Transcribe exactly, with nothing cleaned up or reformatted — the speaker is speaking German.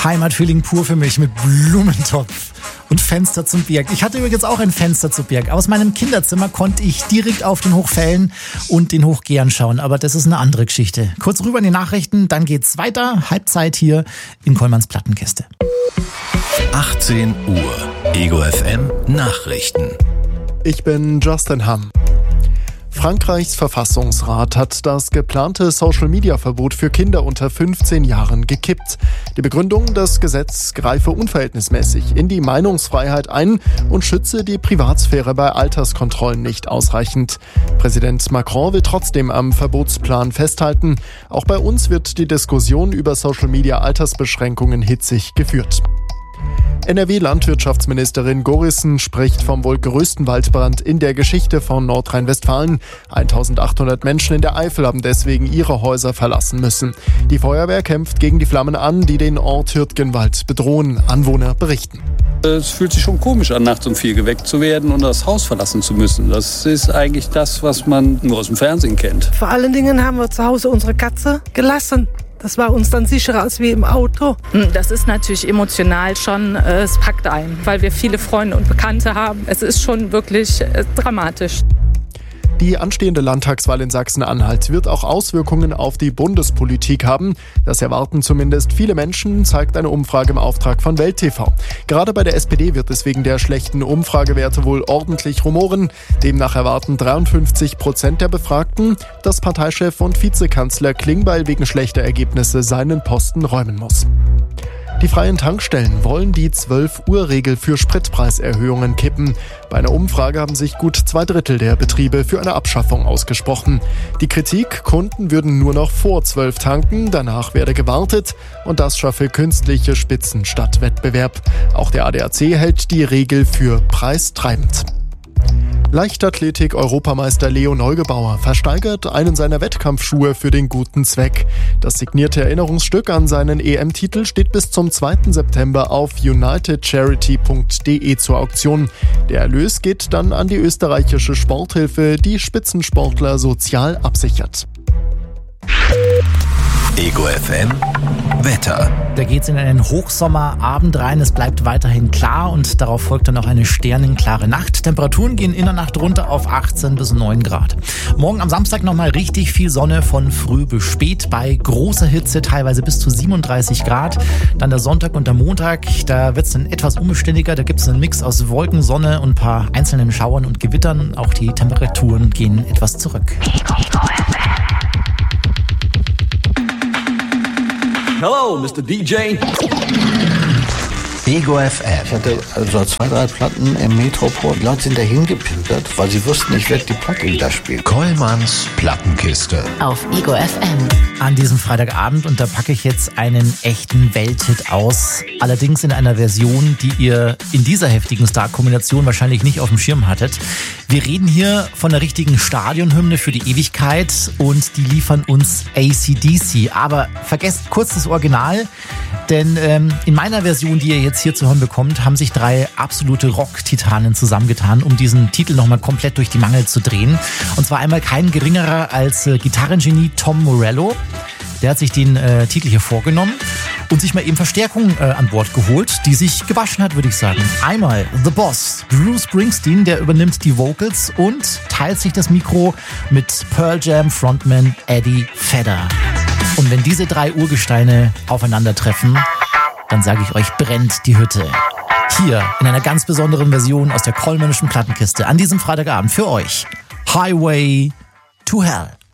Heimatfeeling pur für mich mit Blumentopf und Fenster zum Berg. Ich hatte übrigens auch ein Fenster zum Berg. Aus meinem Kinderzimmer konnte ich direkt auf den Hochfällen und den Hochgehern schauen. Aber das ist eine andere Geschichte. Kurz rüber in die Nachrichten, dann geht's weiter. Halbzeit hier in Kollmanns Plattenkiste. achtzehn Uhr. Ego F M Nachrichten. Ich bin Justin Hamm. Frankreichs Verfassungsrat hat das geplante Social-Media-Verbot für Kinder unter fünfzehn Jahren gekippt. Die Begründung, das Gesetz greife unverhältnismäßig in die Meinungsfreiheit ein und schütze die Privatsphäre bei Alterskontrollen nicht ausreichend. Präsident Macron will trotzdem am Verbotsplan festhalten. Auch bei uns wird die Diskussion über Social-Media-Altersbeschränkungen hitzig geführt. N R W-Landwirtschaftsministerin Gorissen spricht vom wohl größten Waldbrand in der Geschichte von Nordrhein-Westfalen. eintausendachthundert Menschen in der Eifel haben deswegen ihre Häuser verlassen müssen. Die Feuerwehr kämpft gegen die Flammen an, die den Ort Hürtgenwald bedrohen. Anwohner berichten. Es fühlt sich schon komisch an, nachts um vier geweckt zu werden und das Haus verlassen zu müssen. Das ist eigentlich das, was man nur aus dem Fernsehen kennt. Vor allen Dingen haben wir zu Hause unsere Katze gelassen. Das war uns dann sicherer als wie im Auto. Das ist natürlich emotional schon, es packt ein, weil wir viele Freunde und Bekannte haben. Es ist schon wirklich dramatisch. Die anstehende Landtagswahl in Sachsen-Anhalt wird auch Auswirkungen auf die Bundespolitik haben. Das erwarten zumindest viele Menschen, zeigt eine Umfrage im Auftrag von Welt T V. Gerade bei der S P D wird es wegen der schlechten Umfragewerte wohl ordentlich rumoren. Demnach erwarten dreiundfünfzig Prozent der Befragten, dass Parteichef und Vizekanzler Klingbeil wegen schlechter Ergebnisse seinen Posten räumen muss. Die freien Tankstellen wollen die zwölf Uhr Regel für Spritpreiserhöhungen kippen. Bei einer Umfrage haben sich gut zwei Drittel der Betriebe für eine Abschaffung ausgesprochen. Die Kritik, Kunden würden nur noch vor zwölf tanken, danach werde gewartet und das schaffe künstliche Spitzen statt Wettbewerb. Auch der A D A C hält die Regel für preistreibend. Leichtathletik-Europameister Leo Neugebauer versteigert einen seiner Wettkampfschuhe für den guten Zweck. Das signierte Erinnerungsstück an seinen E M-Titel steht bis zum zweiten September auf united charity punkt de zur Auktion. Der Erlös geht dann an die österreichische Sporthilfe, die Spitzensportler sozial absichert. Ego F M Wetter. Da geht's in einen Hochsommerabend rein. Es bleibt weiterhin klar und darauf folgt dann noch eine sternenklare Nacht. Temperaturen gehen in der Nacht runter auf achtzehn bis neun Grad. Morgen am Samstag nochmal richtig viel Sonne von früh bis spät bei großer Hitze, teilweise bis zu siebenunddreißig Grad. Dann der Sonntag und der Montag, da wird's dann etwas unbeständiger. Da gibt's einen Mix aus Wolken, Sonne und ein paar einzelnen Schauern und Gewittern. Auch die Temperaturen gehen etwas zurück. Hello, Mister D J. Ego F M. Ich hatte also zwei, drei Platten im Metropol. Die Leute sind dahin gepilgert, weil sie wussten, ich werde die Platte da spielen. Kollmanns Plattenkiste. Auf Ego F M. An diesem Freitagabend, und da packe ich jetzt einen echten Welthit aus. Allerdings in einer Version, die ihr in dieser heftigen Star-Kombination wahrscheinlich nicht auf dem Schirm hattet. Wir reden hier von der richtigen Stadionhymne für die Ewigkeit und die liefern uns A C D C. Aber vergesst kurz das Original, denn ähm, in meiner Version, die ihr jetzt hier zu hören bekommt, haben sich drei absolute Rock-Titanen zusammengetan, um diesen Titel nochmal komplett durch die Mangel zu drehen. Und zwar einmal kein geringerer als äh, Gitarrengenie Tom Morello. Der hat sich den äh, Titel hier vorgenommen und sich mal eben Verstärkung äh, an Bord geholt, die sich gewaschen hat, würde ich sagen. Einmal The Boss, Bruce Springsteen, der übernimmt die Vocals und teilt sich das Mikro mit Pearl Jam Frontman Eddie Vedder. Und wenn diese drei Urgesteine aufeinandertreffen, dann sage ich euch, brennt die Hütte. Hier in einer ganz besonderen Version aus der Kollmännischen Plattenkiste an diesem Freitagabend für euch Highway to Hell.